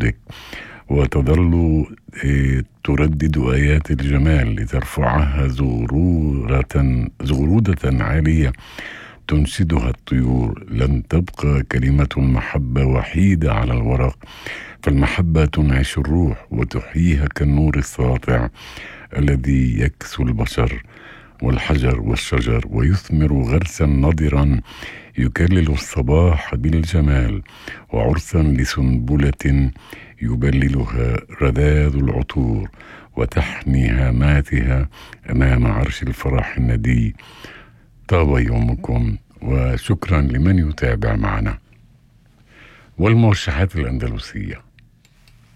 وجودك، وتظل تردد آيات الجمال لترفعها زغرودة عالية تنشدها الطيور. لن تبقى كلمة المحبة وحيدة على الورق، فالمحبة تنعش الروح وتحييها كالنور الساطع الذي يكسو البشر والحجر والشجر، ويثمر غرسا نضرا يكلل الصباح بالجمال، وعرسا لسنبلة يبللها رذاذ العطور، وتحني هاماتها أمام عرش الفرح الندي. طاب يومكم، وشكرا لمن يتابع معنا. والموشحات الأندلسية.